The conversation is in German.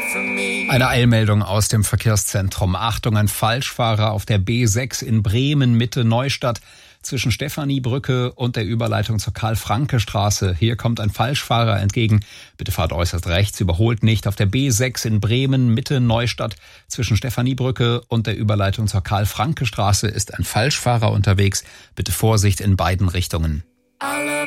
Eine Eilmeldung aus dem Verkehrszentrum. Achtung, ein Falschfahrer auf der B6 in Bremen, Mitte Neustadt, zwischen Stephaniebrücke und der Überleitung zur Karl-Franke-Straße. Hier kommt ein Falschfahrer entgegen. Bitte fahrt äußerst rechts, überholt nicht. Auf der B6 in Bremen, Mitte Neustadt, zwischen Stephaniebrücke und der Überleitung zur Karl-Franke-Straße ist ein Falschfahrer unterwegs. Bitte Vorsicht in beiden Richtungen.